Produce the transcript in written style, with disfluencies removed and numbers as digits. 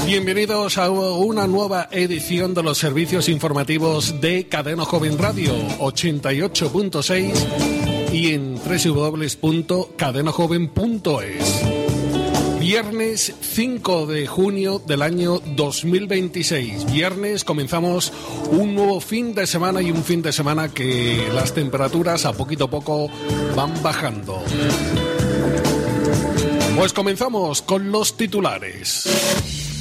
Bienvenidos a una nueva edición de los servicios informativos de Cadena Joven Radio 88.6 y en www.cadenajoven.es. Viernes 5 de junio del año 2026. Viernes comenzamos un nuevo fin de semana y un fin de semana que las temperaturas a poco van bajando. Pues comenzamos con los titulares.